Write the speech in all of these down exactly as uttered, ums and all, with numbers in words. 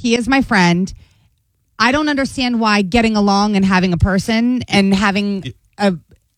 He is my friend. I don't understand why getting along and having a person and having a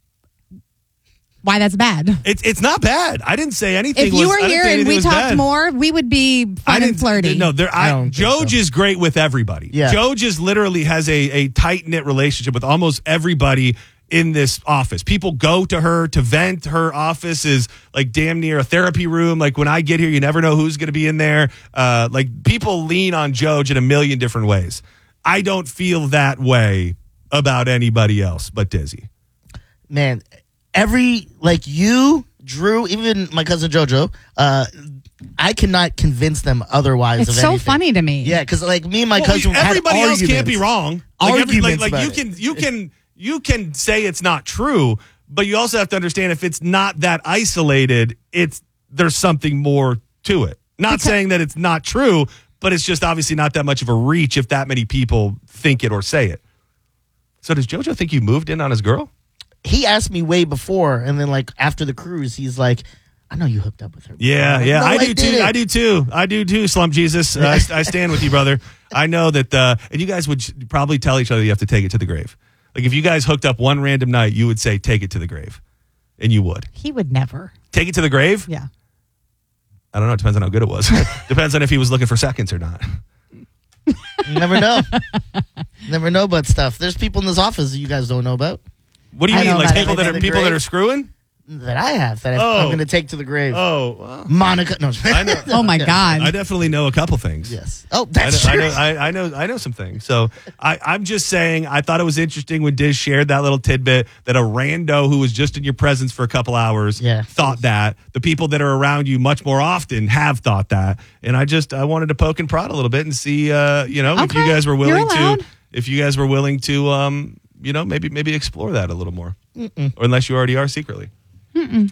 why that's bad. It's it's not bad. I didn't say anything. If you was, were here and we talked bad. more, we would be fun and flirty. No, there. I, I Joj so. is great with everybody. Yeah. Joj is literally has a, a tight knit relationship with almost everybody in this office. People go to her to vent. Her office is like damn near a therapy room. Like when I get here, you never know who's going to be in there. Uh, like people lean on Joj in a million different ways. I don't feel that way about anybody else but Dizzy. Man. Every, like you, Drew, even my cousin JoJo, uh, I cannot convince them otherwise. It's of so anything. funny to me. Yeah, because like me and my well, cousin we, everybody had else arguments. can't be wrong. Like, Arguments every, like, like you about can, it. you can, you can say it's not true, but you also have to understand if it's not that isolated, it's there's something more to it. Not because, saying that it's not true, but it's just obviously not that much of a reach if that many people think it or say it. So does JoJo think you moved in on his girl? He asked me way before, and then like after the cruise, he's like, "I know you hooked up with her." Yeah, like, yeah, no, I, I do too. It. I do too. I do too. Slump Jesus, uh, I, I stand with you, brother. I know that, uh, and you guys would probably tell each other you have to take it to the grave. Like if you guys hooked up one random night, you would say, "Take it to the grave," and you would. He would never take it to the grave. Yeah. I don't know. It depends on how good it was. Depends on if he was looking for seconds or not. You never know. Never know about stuff. There's people in this office that you guys don't know about. What do you I mean? Like about people it. that are people that are screwing? That I have that Oh. I'm going to take to the grave. Oh, well, Monica. No, I know. Oh my God. I definitely know a couple things. Yes. Oh, that's I know, true. I know, I, I know. I know some things. So I, I'm just saying. I thought it was interesting when Diz shared that little tidbit that a rando who was just in your presence for a couple hours Yeah. thought that. The people that are around you much more often have thought that. And I just I wanted to poke and prod a little bit and see, uh, you know, if you Okay. guys were You're willing allowed. to, if you guys were willing to, um, you know, maybe maybe explore that a little more, Mm-mm. or unless you already are secretly. Mm-mm.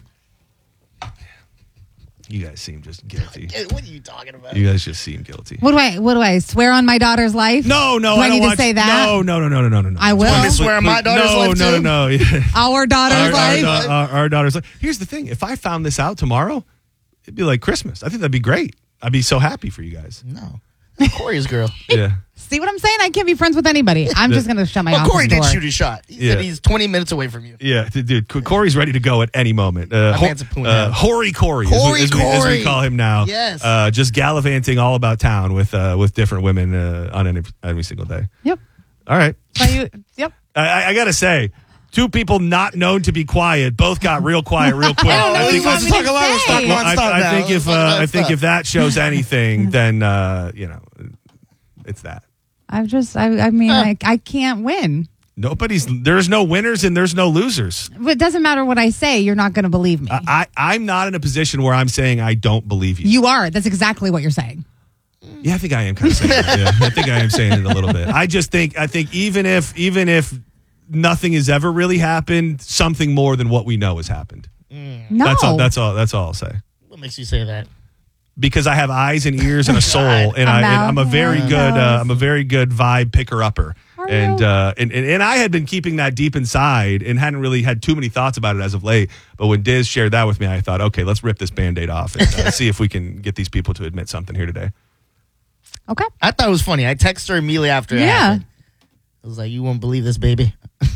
You guys seem just guilty. What are you talking about? You guys just seem guilty. What do I? What do I swear on my daughter's life? No, no, Do I, I don't need want to say that? No, no, no, no, no, no, no. I will. Want me to swear on my daughter's no, life no, too? no, no. Our daughter's our, life. Our, our, our daughter's life. Here's the thing: if I found this out tomorrow, it'd be like Christmas. I think that'd be great. I'd be so happy for you guys. No. Corey's girl. Yeah. See what I'm saying? I can't be friends with anybody. I'm just going to shut my Well, office Corey door. did shoot his shot. He Yeah. said he's twenty minutes away from you. Yeah, dude. Corey's ready to go at any moment. Uh, My ho- man's a poon uh, now. Hoary Corey, Corey as, we, as, we, as we Corey. call him now. Yes. Uh, just gallivanting all about town with uh, with different women uh, on any, every single day. Yep. All right. So you, yep. I, I, I got to say, two people not known to be quiet both got real quiet real quick. I don't know what think, you want me to say. Well, I, Stop I now. think if uh, Let's I think stop. if that shows anything, then uh, you know, it's that. I've just, I, I mean, I, I can't win. Nobody's there's no winners and there's no losers. But it doesn't matter what I say. You're not going to believe me. I, I I'm not in a position where I'm saying I don't believe you. You are. That's exactly what you're saying. Yeah, I think I am kind of saying that. Yeah, I think I am saying it a little bit. I just think I think even if even if nothing has ever really happened, something more than what we know has happened. No. That's all. That's all. That's all I'll say. What makes you say that? Because I have eyes and ears and a soul, and, A I, and mouth I'm a very and a good, uh, nose. I'm a very good vibe picker upper, Are and, you? uh, and and and I had been keeping that deep inside and hadn't really had too many thoughts about it as of late. But when Diz shared that with me, I thought, okay, let's rip this Band-Aid off and uh, see if we can get these people to admit something here today. Okay. I thought it was funny. I texted her immediately after it Yeah. happened. I was like, you won't believe this, baby.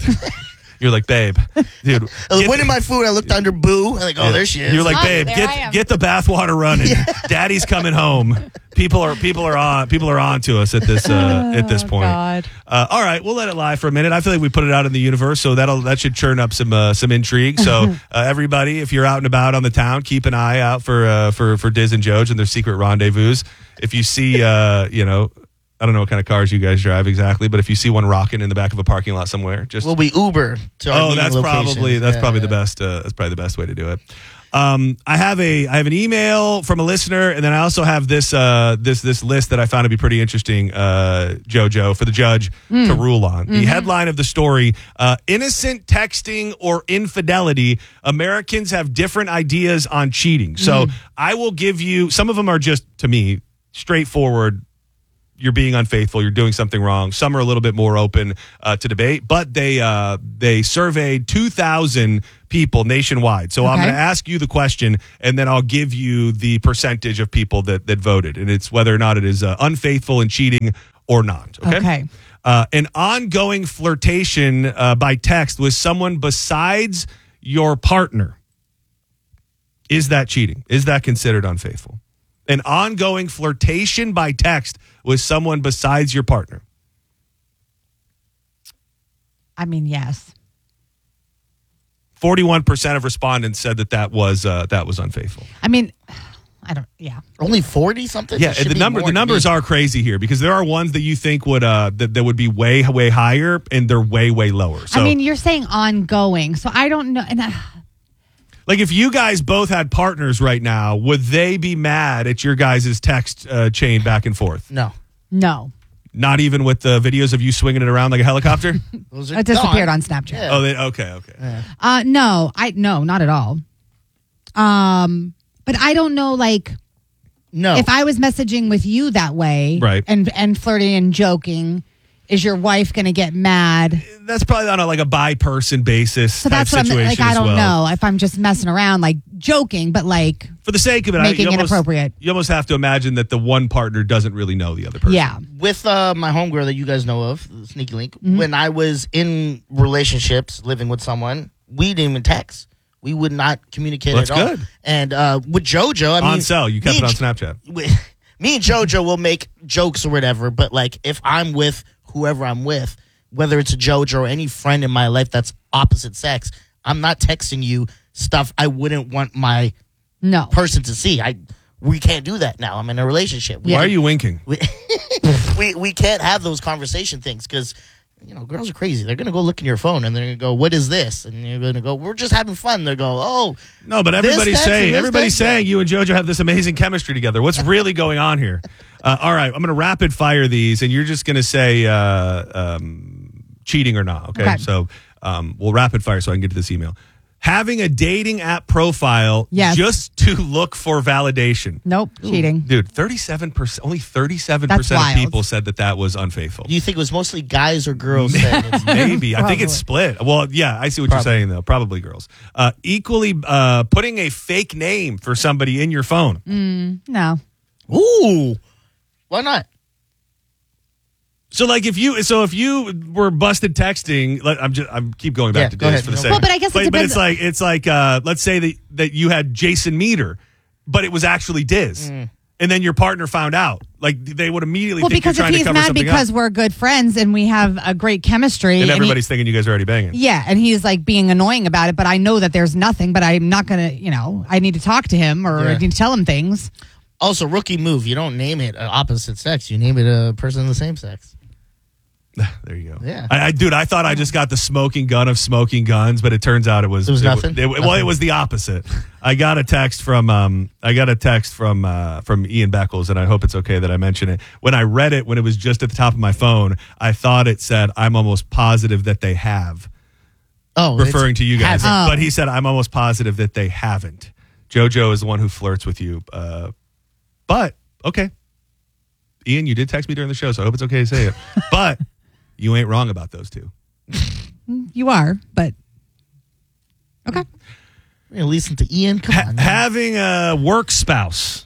You're like, babe, dude. I was get- winning my food. I looked under Boo. I'm like, oh, Yeah. there she is. You're like, Oh, babe, there I get am. get the bathwater running. Daddy's coming home. People are people are on people are on to us at this uh, at this Oh, point. God. Uh, all right, we'll let it lie for a minute. I feel like we put it out in the universe, so that'll that should churn up some uh, some intrigue. So uh, everybody, if you're out and about on the town, keep an eye out for uh, for for Diz and Joj and their secret rendezvous. If you see, uh, you know. I don't know what kind of cars you guys drive exactly, but if you see one rocking in the back of a parking lot somewhere, just Will we Uber to our oh, meeting that's locations. probably that's Yeah, probably yeah. the best. Uh, that's probably the best way to do it. Um, I have a I have an email from a listener, and then I also have this uh, this this list that I found to be pretty interesting. Uh, JoJo for the judge to rule on. The headline of the story: uh, innocent texting or infidelity. Americans have different ideas on cheating. So I will give you some of them are just to me straightforward. you're being unfaithful, you're doing something wrong. Some are a little bit more open uh, to debate, but they uh, they surveyed two thousand people nationwide. So I'm Okay. going to ask you the question, and then I'll give you the percentage of people that, that voted, and it's whether or not it is uh, unfaithful and cheating or not. Okay. Okay. Uh, an ongoing flirtation uh, by text with someone besides your partner. Is that cheating? Is that considered unfaithful? An ongoing flirtation by text with someone besides your partner. I mean, yes. forty-one percent of respondents said that that was uh, that was unfaithful. I mean, I don't, yeah. Only forty something. Yeah, the number the numbers are crazy here because there are ones that you think would uh that, that would be way way higher and they're way way lower. So I mean, you're saying ongoing, so I don't know. And I, like if you guys both had partners right now, would they be mad at your guys' text uh, chain back and forth? No. no, Not even with the videos of you swinging it around like a helicopter? Those are it disappeared gone. on Snapchat. Yeah. Oh, they, okay, okay. Yeah. Uh, no, I no, not at all. Um, but I don't know, like. No. If I was messaging with you that way, Right. and and flirting and joking, is your wife going to get mad? That's probably on a, like a by-person basis So type that's what I'm situation like. I as don't well. know if I'm just messing around, like joking, but like, For the sake of it, I, Making you it almost, appropriate. You almost have to imagine that the one partner doesn't really know the other person. yeah, With uh, my homegirl that you guys know of, Sneaky Link, Mm-hmm. when I was in relationships, living with someone, we didn't even text. We would not communicate Well, that's at all. good. And uh, with JoJo, I mean, On cell, you kept me it on and- Snapchat. we- me and JoJo will make jokes or whatever, but like if I'm with whoever I'm with, whether it's a JoJo or any friend in my life that's opposite sex, I'm not texting you stuff I wouldn't want my no. person to see. I we can't do that now. I'm in a relationship. We, Why are you winking? we, we we can't have those conversation things because you know girls are crazy. They're gonna go look in your phone and they're gonna go, "What is this?" And you're gonna go, "We're just having fun." They're go, "Oh, No, but This everybody's text saying and this everybody's text. saying you and JoJo have this amazing chemistry together. What's really going on here? Uh, all right, I'm going to rapid fire these, and you're just going to say uh, um, cheating or not. Okay, Okay. so um, we'll rapid fire so I can get to this email. Having a dating app profile Yes. just to look for validation. Nope, cheating. Dude, thirty-seven percent, only thirty-seven That's percent of wild. people said that that was unfaithful. do you think it was mostly guys or girls?" saying it's- Maybe. I think it's Probably. split. Well, yeah, I see what Probably. you're saying, though. Probably girls. Uh, equally, uh, putting a fake name for somebody in your phone. No. Ooh, why not? So, like, if you, so if you were busted texting, like, I'm just, I'm keep going back Yeah, to go this ahead. for the No sake. Well, but I guess it but, but depends- it's like, it's like, uh, let's say that that you had Jason Meter, but it was actually Diz, Mm. and then your partner found out. Like, they would immediately Well, think you're because if trying to he's cover mad something because up, we're good friends and we have a great chemistry, and and he- everybody's thinking you guys are already banging. yeah, and he's like being annoying about it, but I know that there's nothing. But I'm not gonna, you know, I need to talk to him or Yeah. I need to tell him things. Also, rookie move. You don't name it uh, opposite sex. You name it a person of the same sex. There you go. Yeah. I, I, dude, I thought I just got the smoking gun of smoking guns, but it turns out it was It was wa- nothing? it- well, it Nothing. was the opposite. I got a text from um, I got a text from uh, from Ian Beckles, and I hope it's okay that I mention it. When I read it, when it was just at the top of my phone, I thought it said, "I'm almost positive that they have," Oh, referring it's- to you guys. hasn't. Oh. But he said, "I'm almost positive that they haven't." JoJo is the one who flirts with you, uh, but okay, Ian, you did text me during the show, so I hope it's okay to say it, but. You ain't wrong about those two. You are, but okay. We're gonna listen to Ian. Come Ha- on, man. having a work spouse.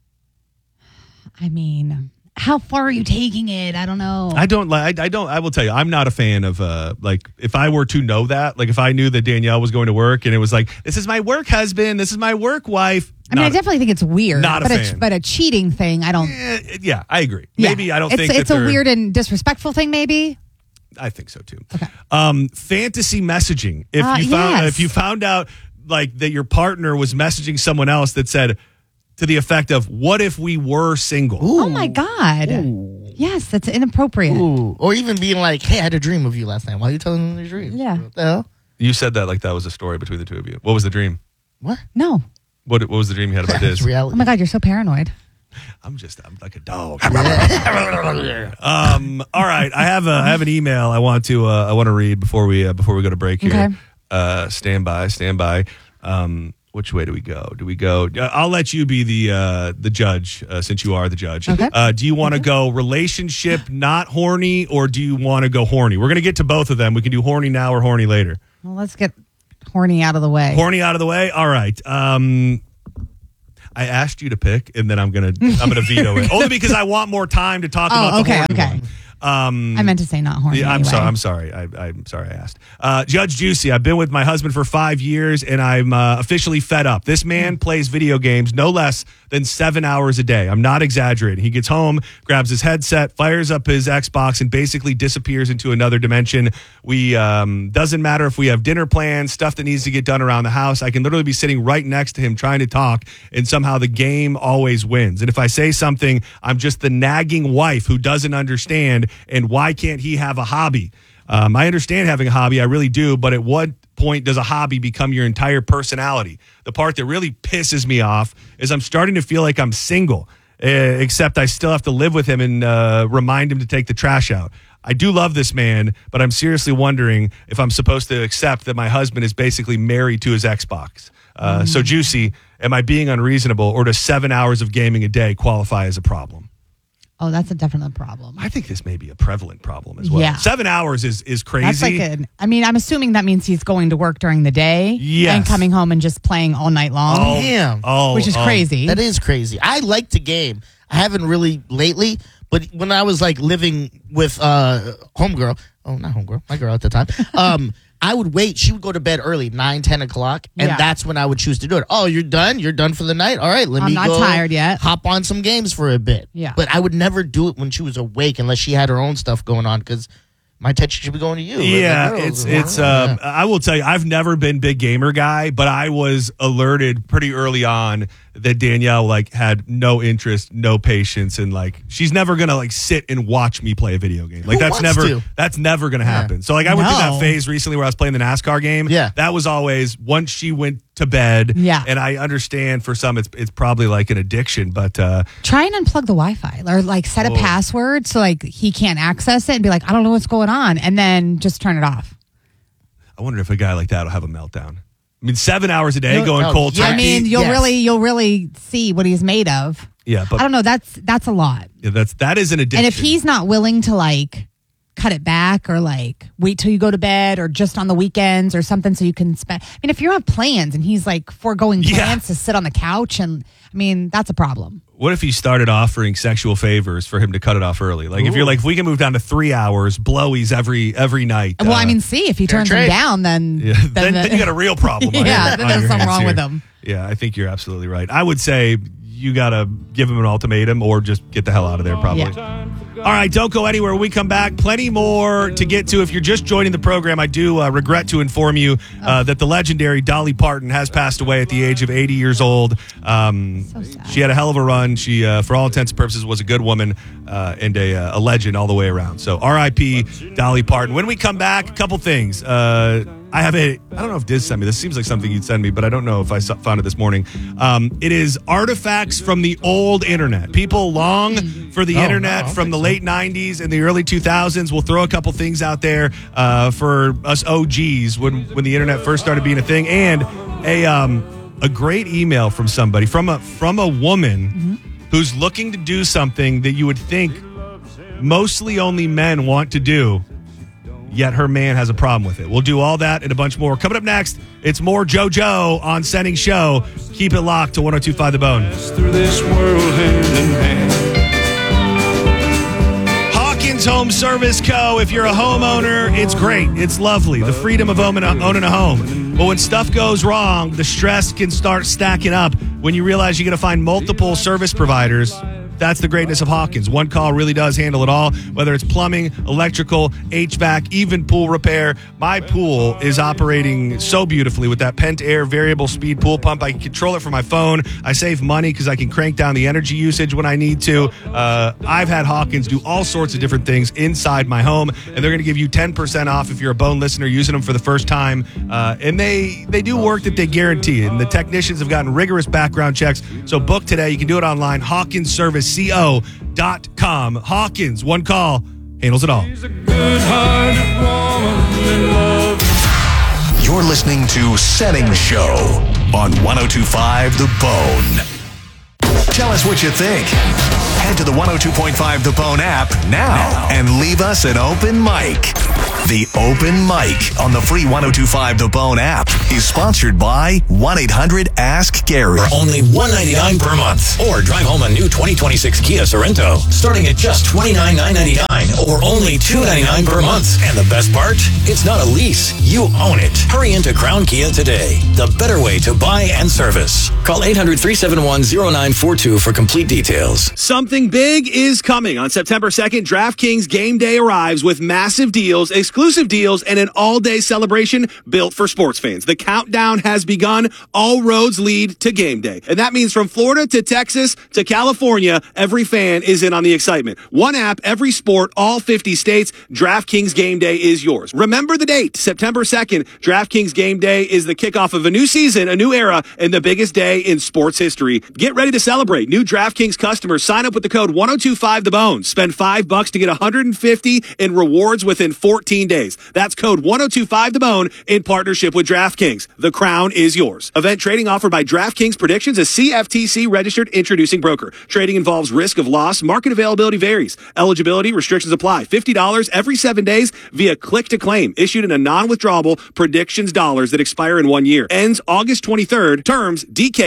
I mean, how far are you taking it? I don't know. I don't like. I, I don't. I will tell you, I'm not a fan of. Uh, like, if I were to know that, like, if I knew that Danielle was going to work and it was like, this is my work husband, this is my work wife. I mean, I not a- definitely think it's weird. not a but fan. but a cheating thing, I don't. Eh, yeah, I agree. Yeah. Maybe I don't it's, think it's that a they're- weird and disrespectful thing. Maybe. I think so too. Um, fantasy messaging. If Uh, you found yes. if you found out like that your partner was messaging someone else that said to the effect of, "What if we were single?" Oh my god. Yes, that's inappropriate. Ooh. Or even being like, "Hey, I had a dream of you last night." Why are you telling them your dreams? Yeah. What the hell? You said that like that was a story between the two of you. What was the dream? What? No. What What was the dream you had about It's this? Oh reality. my god, you're so paranoid. I'm just I'm like a dog. um. All right. I have a I have an email I want to uh, I want to read before we uh, before we go to break here. Okay. Uh. Stand by. Stand by. Um. which way do we go? Do we go? Uh, I'll let you be the uh, the judge uh, since you are the judge. Okay. Uh, do you want to go relationship, not horny, or do you want to go horny? We're going to get to both of them. We can do horny now or horny later. Well, let's get horny out of the way. Horny out of the way. All right. Um, I asked you to pick, and then I'm gonna I'm gonna veto it only because I want more time to talk Oh, about okay, the horny okay. one. Um, I meant to say not horny. Yeah, I'm anyway. sorry. I'm sorry. I, I'm sorry. I asked. Uh, Judge Juicy. I've been with my husband for five years, and I'm uh, officially fed up. This man plays video games no less than seven hours a day. I'm not exaggerating. He gets home, grabs his headset, fires up his Xbox, and basically disappears into another dimension. We um, doesn't matter if we have dinner plans, stuff that needs to get done around the house. I can literally be sitting right next to him trying to talk, and somehow the game always wins. And if I say something, I'm just the nagging wife who doesn't understand. And why can't he have a hobby? Um, I understand having a hobby, I really do, but at what point does a hobby become your entire personality? The part that really pisses me off is I'm starting to feel like I'm single, uh, except I still have to live with him and uh, remind him to take the trash out. I do love this man, but I'm seriously wondering if I'm supposed to accept that my husband is basically married to his Xbox. Uh, mm. So, Juicy, am I being unreasonable, or does seven hours of gaming a day qualify as a problem? Oh, that's a definite problem. I think this may be a prevalent problem as well. Yeah. Seven hours is, is crazy. That's like a, I mean, I'm assuming that means he's going to work during the day Yes. and coming home and just playing all night long, Oh, Damn. oh, which is oh. crazy. That is crazy. I like to game. I haven't really lately, but when I was like living with uh homegirl, oh not homegirl, my girl at the time, um, I would wait. She would go to bed early, nine, ten o'clock, and Yeah. that's when I would choose to do it. Oh, you're done? You're done for the night? All right, let I'm me not go tired yet. hop on some games for a bit. Yeah. But I would never do it when she was awake unless she had her own stuff going on, because my attention should be going to you. Yeah, Like, it's girls, it's. yeah. Um, I will tell you, I've never been big gamer guy, but I was alerted pretty early on that Danielle like had no interest, no patience, and like she's never gonna like sit and watch me play a video game. Like Who that's wants never to? that's never gonna Yeah. happen. So like I went through that No. phase recently where I was playing the NASCAR game. Yeah. that was always once she went to bed. Yeah. and I understand for some it's it's probably like an addiction, but uh, Try and unplug the Wi-Fi or like set a Oh. password so like he can't access it and be like, I don't know what's going on, and then just turn it off. I wonder if a guy like that will have a meltdown. I mean, seven hours a day No, going no, cold yeah. turkey. I mean, you'll Yes. really, you'll really see what he's made of. yeah, but I don't know. That's that's a lot. yeah, that's that is an addiction. And if he's not willing to like cut it back or like wait till you go to bed or just on the weekends or something so you can spend. I mean, if you have plans and he's like foregoing Yeah. plans to sit on the couch, and I mean, that's a problem. What if he started offering sexual favors for him to cut it off early? Like if you're Ooh. like, if we can move down to three hours, blowies every every night. Well, uh, I mean, see, if he fair turns them trade. down, then yeah, then, then you got a real problem. on Yeah, your- then on there's your something hands wrong with here. him. Yeah, I think you're absolutely right. I would say you got to give him an ultimatum or just get the hell out of there, probably. Yeah. All right, don't go anywhere. When we come back, plenty more to get to. If you're just joining the program, I do uh, regret to inform you uh, that the legendary Dolly Parton has passed away at the age of eighty years old. Um, So sad. she had a hell of a run. She, uh, for all intents and purposes, was a good woman uh, and a, uh, a legend all the way around. So R I P Dolly Parton. When we come back, a couple things. Uh, I have a, I don't know if Diz sent me. This seems like something you'd send me, but I don't know if I saw- found it this morning. Um, it is artifacts from the old internet. People long for the Oh, internet no, I don't from think the so. late nineties and the early two thousands. We'll throw a couple things out there uh, for us O Gs when, when the internet first started being a thing. And a um, a great email from somebody, from a, from a woman Mm-hmm. who's looking to do something that you would think mostly only men want to do, yet her man has a problem with it. We'll do all that and a bunch more. Coming up next, it's more JoJo on Setting Show. Keep it locked to one oh two point five The Bone. Through this world hand in hand. Hawkins Home Service Co. If you're a homeowner, it's great. It's lovely. The freedom of owning a, owning a home. But when stuff goes wrong, the stress can start stacking up when you realize you got to find multiple service providers. That's the greatness of Hawkins. One call really does handle it all, whether it's plumbing, electrical, H V A C, even pool repair. My pool is operating so beautifully with that Pent Air variable speed pool pump. I can control it from my phone. I save money because I can crank down the energy usage when I need to. Uh, I've had Hawkins do all sorts of different things inside my home, and they're going to give you ten percent off if you're a Bone listener using them for the first time. Uh, and they, they do work that they guarantee, and the technicians have gotten rigorous background checks. So book today. You can do it online, hawkins service co dot com. Hawkins, one call, handles it all. She's a good-hearted woman in love. You're listening to Setting Show. on one oh two point five The Bone. Tell us what you think. Head to the one oh two point five The Bone app now and leave us an open mic. The Open Mic on the free one oh two point five The Bone app is sponsored by one eight hundred ask Gary. For only one dollar ninety-nine per month. Or drive home a new twenty twenty-six Kia Sorento starting at just twenty-nine thousand nine hundred ninety-nine dollars or only two hundred ninety-nine dollars per month. And the best part? It's not a lease. You own it. Hurry into Crown Kia today. The better way to buy and service. Call eight hundred, three seven one, oh nine four two for complete details. Something big is coming. On September second, DraftKings Game Day arrives with massive deals, exclusive deals, and an all-day celebration built for sports fans. The countdown has begun. All roads lead to Game Day. And that means from Florida to Texas to California, every fan is in on the excitement. One app, every sport, all fifty states. DraftKings Game Day is yours. Remember the date, September second. DraftKings Game Day is the kickoff of a new season, a new era, and the biggest day in sports history. Get ready to celebrate. New DraftKings customers sign up with the code one oh two five The Bone. Spend five bucks to get one hundred fifty in rewards within fourteen days. That's code one oh two five The Bone in partnership with DraftKings. The crown is yours. Event trading offered by DraftKings Predictions, a C F T C registered introducing broker. Trading involves risk of loss. Market availability varies. Eligibility restrictions apply. fifty dollars every seven days via click to claim. Issued in a non-withdrawable predictions dollars that expire in one year. Ends August twenty-third. Terms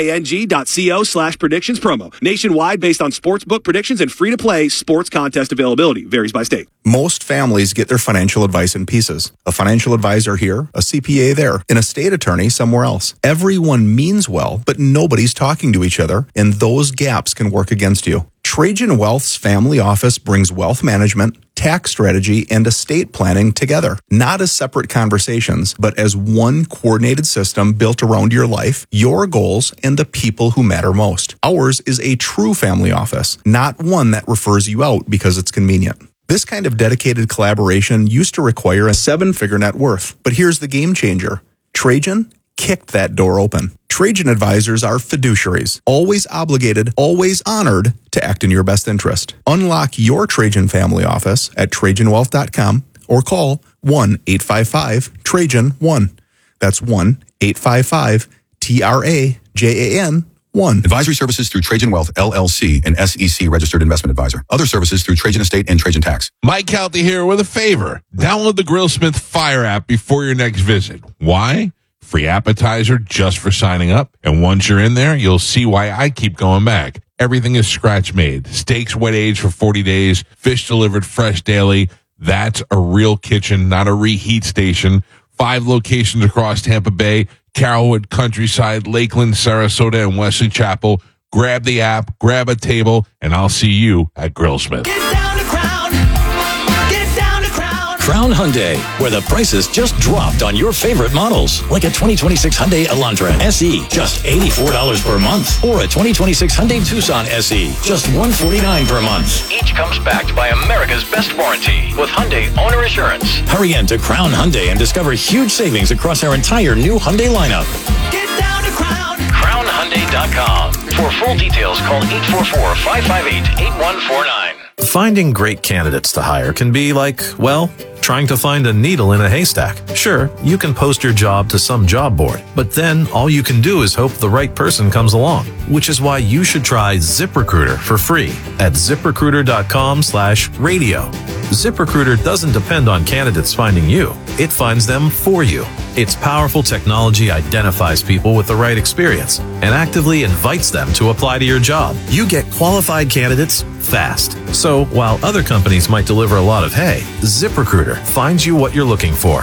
dkng.co slash predictions promo. Nationwide based on sportsbook predictions and free-to-play sports contest availability. Varies by state. Most families get their financial advice in pieces. A financial advisor here, a C P A there, an estate attorney somewhere else. Everyone means well, but nobody's talking to each other, and those gaps can work against you. Trajan Wealth's family office brings wealth management, tax strategy, and estate planning together, not as separate conversations, but as one coordinated system built around your life, your goals, and the people who matter most. Ours is a true family office, not one that refers you out because it's convenient. This kind of dedicated collaboration used to require a seven-figure net worth, but here's the game changer. Trajan kicked that door open. Trajan advisors are fiduciaries, always obligated, always honored to act in your best interest. Unlock your Trajan family office at trajan wealth dot com or call one eight five five Trajan one. That's one eight five five T R A J A N one. Advisory services through Trajan Wealth, L L C, an S E C registered investment advisor. Other services through Trajan Estate and Trajan Tax. Mike Calty here with a favor. Download the Grillsmith Fire app before your next visit. Why? Free appetizer just for signing up. And once you're in there, you'll see why I keep going back. Everything is scratch made. Steaks wet aged for forty days. Fish delivered fresh daily. That's a real kitchen, not a reheat station. Five locations across Tampa Bay, Carrollwood, Countryside, Lakeland, Sarasota, and Wesley Chapel. Grab the app, grab a table, and I'll see you at Grillsmith. Get down to Crown. Get down to Crown. Crown Hyundai, where the prices just dropped on your favorite models. Like a twenty twenty-six Hyundai Elantra S E, just eighty-four dollars per month. Or a twenty twenty-six Hyundai Tucson S E, just one hundred forty-nine dollars per month. Each comes backed by America's best warranty with Hyundai Owner Assurance. Hurry in to Crown Hyundai and discover huge savings across our entire new Hyundai lineup. Get down to Crown. crown hyundai dot com. For full details, call eight four four, five five eight, eight one four nine. Finding great candidates to hire can be like, well, trying to find a needle in a haystack. Sure, you can post your job to some job board, but then all you can do is hope the right person comes along, which is why you should try ZipRecruiter for free at ZipRecruiter.com slash radio. ZipRecruiter doesn't depend on candidates finding you. It finds them for you. Its powerful technology identifies people with the right experience and actively invites them to apply to your job. You get qualified candidates fast. So while other companies might deliver a lot of hay, ZipRecruiter finds you what you're looking for.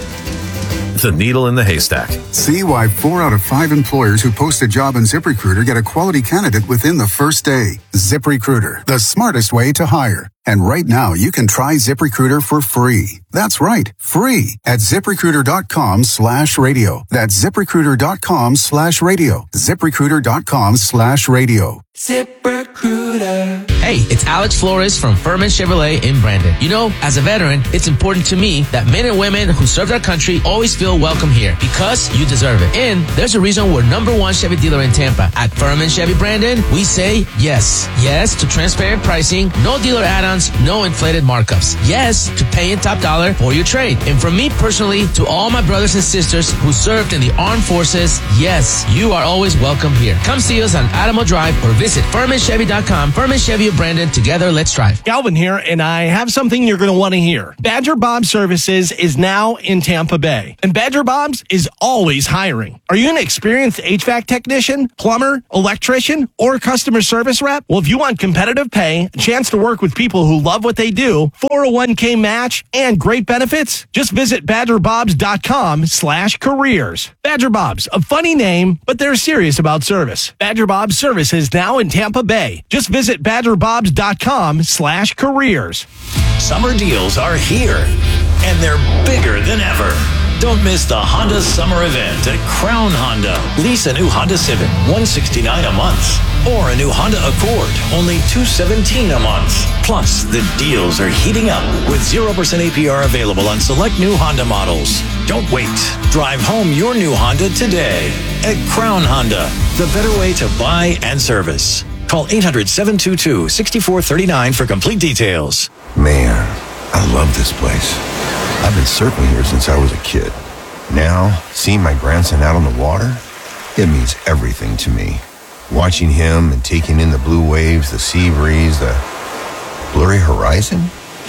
The needle in the haystack. See why four out of five employers who post a job on ZipRecruiter get a quality candidate within the first day. ZipRecruiter, the smartest way to hire. And right now, you can try ZipRecruiter for free. That's right, free at ZipRecruiter.com slash radio. That's ZipRecruiter.com slash radio. ZipRecruiter.com slash radio. ZipRecruiter. Hey, it's Alex Flores from Furman Chevrolet in Brandon. You know, as a veteran, it's important to me that men and women who served our country always feel welcome here because you deserve it. And there's a reason we're number one Chevy dealer in Tampa. At Furman Chevy Brandon, we say yes. Yes to transparent pricing, no dealer add-ons, no inflated markups. Yes to paying top dollar for your trade. And from me personally to all my brothers and sisters who served in the armed forces, yes, you are always welcome here. Come see us on Adamo Drive or visit Furman Chevy dot com. Furman Chevy of Brandon. Together, let's drive. Galvin here, and I have something you're going to want to hear. Badger Bob Services is now in Tampa Bay, and Badger Bob's is always hiring. Are you an experienced H V A C technician, plumber, electrician, or customer service rep? Well, if you want competitive pay, a chance to work with people who love what they do, four oh one k match, and great benefits, just visit badger bobs dot com slash careers. Badger Bob's, a funny name, but they're serious about service. Badger Bob's Service is now in Tampa Bay. Just visit badger bobs dot com slash careers. Summer deals are here, and they're bigger than ever. Don't miss the Honda Summer Event at Crown Honda. Lease a new Honda Civic, one hundred sixty-nine dollars a month. Or a new Honda Accord, only two hundred seventeen dollars a month. Plus, the deals are heating up with zero percent A P R available on select new Honda models. Don't wait. Drive home your new Honda today at Crown Honda, the better way to buy and service. Call eight hundred, seven two two, six four three nine for complete details. Man, I love this place. I've been surfing here since I was a kid. Now, seeing my grandson out on the water, it means everything to me. Watching him and taking in the blue waves, the sea breeze, the blurry horizon.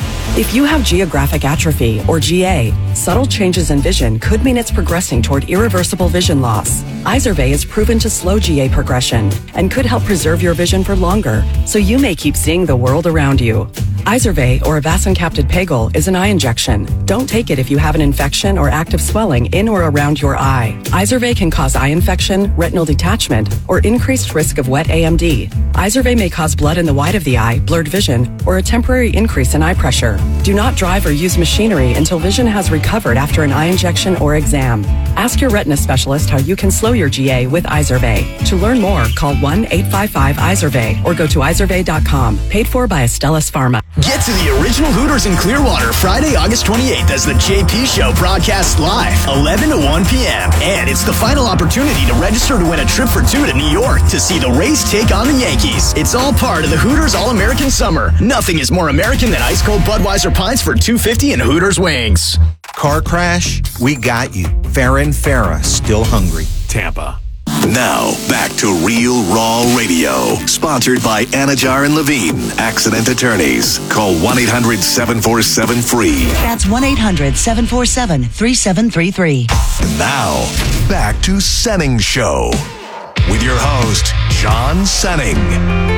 If you have geographic atrophy, or G A, subtle changes in vision could mean it's progressing toward irreversible vision loss. Izervay is proven to slow G A progression and could help preserve your vision for longer, so you may keep seeing the world around you. Izervay, or avacincaptad pegol, is an eye injection. Don't take it if you have an infection or active swelling in or around your eye. Izervay can cause eye infection, retinal detachment, or increased risk of wet A M D. Izervay may cause blood in the white of the eye, blurred vision, or a temporary increase in eye pressure. Do not drive or use machinery until vision has recovered after an eye injection or exam. Ask your retina specialist how you can slow your G A with Izervay. To learn more, call one eight five five Izervay or go to izervay dot com. Paid for by Astellas Pharma. Get to the original Hooters in Clearwater Friday, August twenty-eighth as the J P Show broadcasts live, eleven to one p.m. And it's the final opportunity to register to win a trip for two to New York to see the Rays take on the Yankees. It's all part of the Hooters All-American Summer. Nothing is more American than ice-cold Budweiser pints for two dollars and fifty cents and Hooters wings. Car crash? We got you. Farron Farah, still hungry. Tampa. Now, back to Real Raw Radio. Sponsored by Anajar and Levine, accident attorneys. Call one eight hundred, seven four seven, F R E E. That's one eight hundred, seven four seven, three seven three three. Now, back to Senning Show. With your host, John Senning.